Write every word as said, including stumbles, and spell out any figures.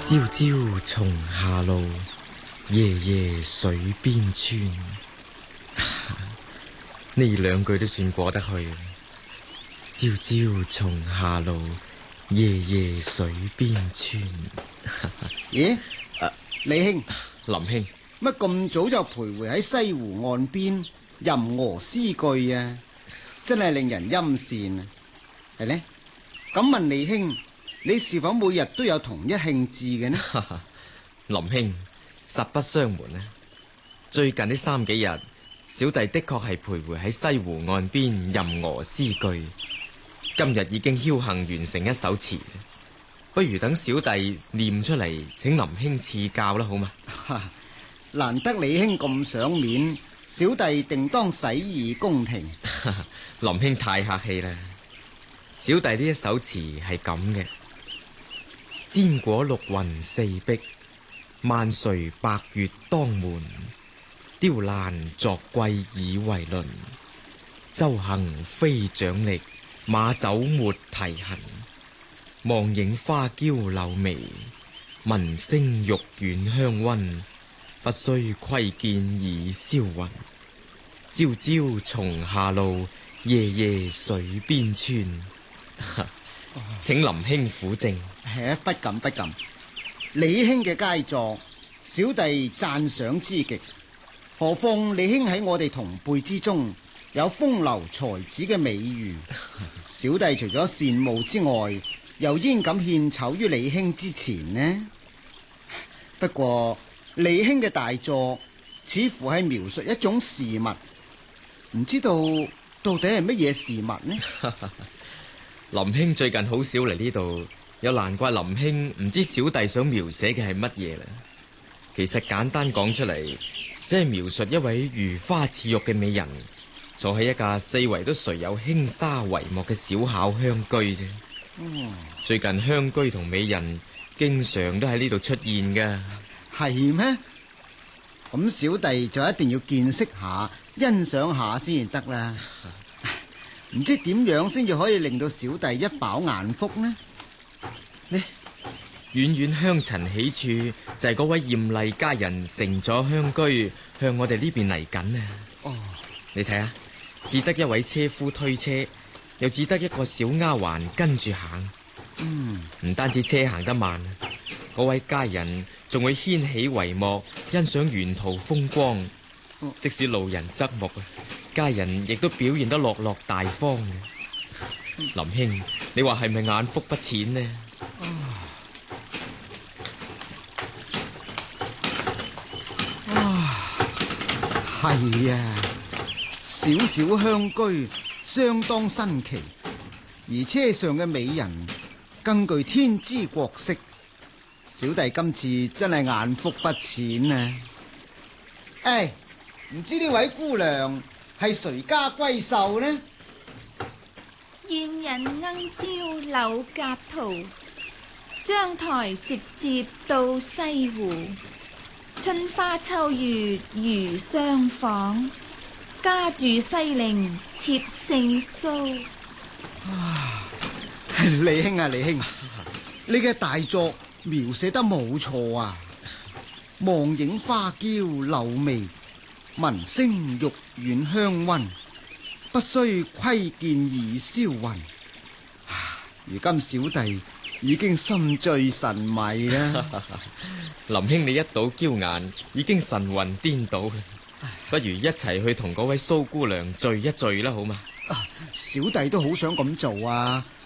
朝朝松下路，夜夜水邊村。呢兩句都算過得去。朝朝松下路，夜夜水邊村。 咦？啊，李兄， 林兄， 乜咁早就徘徊喺西湖岸邊吟鵝詩句啊？真係令人欽羨啊！係呢？咁問李兄，你是否每日都有同一興致嘅呢？ 林兄，實不相瞞啊，最近呢三幾日，小弟的確係徘徊喺西湖岸邊吟鵝詩句。今日已經僥倖完成一首詞，不如等小弟念出嚟，請林兄賜教啦，好嗎？ 難得李兄咁賞面，小弟定當洗耳恭聽。 林兄太客氣啦，小弟呢一首詞係咁嘅：千果綠雲四壁，萬垂白月當門。雕欄作桂以為鄰，舟行飛槳力，馬走沒蹄痕。望影花嬌柳眉，聞聲玉苑香溫。不須窺見已銷魂，朝朝松下路，夜夜水邊村。請林兄撫正。 係不敢不敢，李兄嘅佳作，小弟讚賞之極。何況李兄喺我哋同輩之中有風流才子嘅美譽，小弟除咗羨慕之外，又焉敢獻醜於李兄之前呢？不過李兄嘅大作似乎係描述一種事物，唔知道到底係乜嘢事物呢？ 林兄最近好少嚟呢度，又難怪林兄唔知小弟想描寫嘅係乜嘢啦。其實簡單講出嚟，只係描述一位如花似玉嘅美人，坐喺一架四圍都垂有輕紗帷幕嘅小巧鄉居啫。嗯，最近鄉居同美人經常都喺呢度出現噶。 係咩？咁小弟就一定要見識下、欣賞下先得啦。唔知點樣先至可以令到小弟一飽眼福呢？ 呢遠遠香塵起處，就係嗰位艷麗佳人乘咗鄉居向我哋呢邊嚟緊啊！哦，你睇下，只得一位車夫推車，又只得一個小丫鬟跟住行。嗯，唔單止車行得慢，嗰位佳人仲會掀起帷幕，欣賞沿途風光。哦、即使路人側目啊，佳人亦都表現得落落大方。嗯、林兄，你話係咪眼福不淺呢？哦係啊，小小鄉居相當新奇，而車上嘅美人更具天姿國色。小弟今次真係眼福不淺啊！誒，唔知呢位姑娘係誰家閨秀呢？ 願人鶯招柳夾桃，章台直接到西湖。春花秋月如相訪，家住西陵妾姓蘇。 啊，李兄啊，李兄，你嘅大作描寫得冇錯啊！望影花嬌柳眉，聞聲玉苑香溫。不須窺見已銷魂。啊，如今小弟已經心醉神迷啦。 林兄，你一睹嬌顏，已經神魂顛倒啦。不如一齊去同嗰位蘇姑娘聚一聚啦，好嘛？ 啊，小弟都好想咁做啊，